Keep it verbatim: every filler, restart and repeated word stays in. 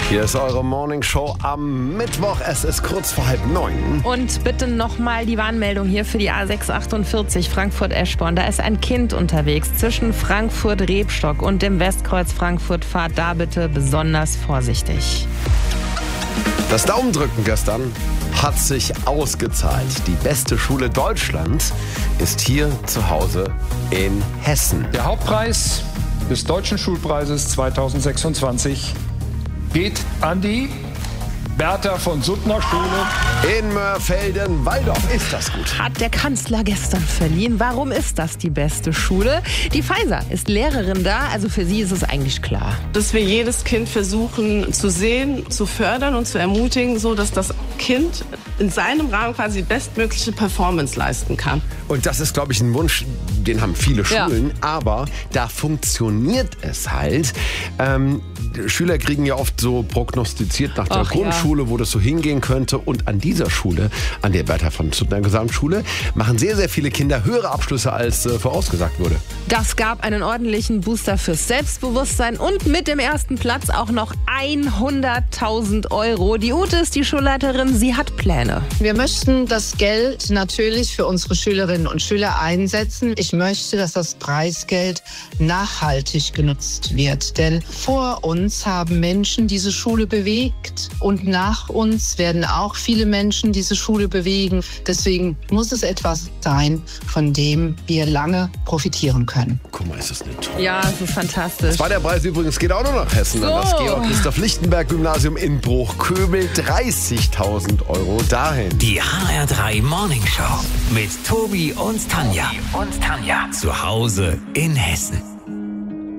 Hier ist eure Morning Show am Mittwoch. Es ist kurz vor halb neun. Und bitte nochmal die Warnmeldung hier für die A sechs achtundvierzig Frankfurt-Eschborn. Da ist ein Kind unterwegs zwischen Frankfurt-Rebstock und dem Westkreuz Frankfurt. Fahrt da bitte besonders vorsichtig. Das Daumendrücken gestern hat sich ausgezahlt. Die beste Schule Deutschlands ist hier zu Hause in Hessen. Der Hauptpreis des Deutschen Schulpreises zweitausendsechsundzwanzig geht an die Bertha von Suttner Schule In Mörfelden-Walldorf. Ist das gut? Hat der Kanzler gestern verliehen. Warum ist das die beste Schule? Die Faiser ist Lehrerin da, also für sie ist es eigentlich klar. Dass wir jedes Kind versuchen zu sehen, zu fördern und zu ermutigen, so dass das Kind in seinem Rahmen quasi die bestmögliche Performance leisten kann. Und das ist, glaube ich, ein Wunsch, den haben viele Schulen, ja. Aber da funktioniert es halt. Ähm, Schüler kriegen ja oft so prognostiziert nach der Ach, Grundschule, ja. wo das so hingehen könnte. Und an dieser Schule, an der Bertha von Suttner Gesamtschule, machen sehr, sehr viele Kinder höhere Abschlüsse, als äh, vorausgesagt wurde. Das gab einen ordentlichen Booster fürs Selbstbewusstsein und mit dem ersten Platz auch noch hunderttausend Euro. Die Ute ist die Schulleiterin, sie hat Pläne. Wir möchten das Geld natürlich für unsere Schülerinnen und Schüler einsetzen. Ich möchte, dass das Preisgeld nachhaltig genutzt wird. Denn vor uns haben Menschen diese Schule bewegt und nach uns werden auch viele Menschen diese Schule bewegen. Deswegen muss es etwas sein, von dem wir lange profitieren können. Guck mal, ist das nicht toll? Ja, es ist fantastisch. Das war der Preis übrigens, geht auch noch nach Hessen. So. An das Georg-Christoph-Lichtenberg-Gymnasium in Bruchköbel. dreißigtausend Euro dahin. Die H R drei Morning Show mit Tobi und Tanja. Und Tanja. Zu Hause in Hessen.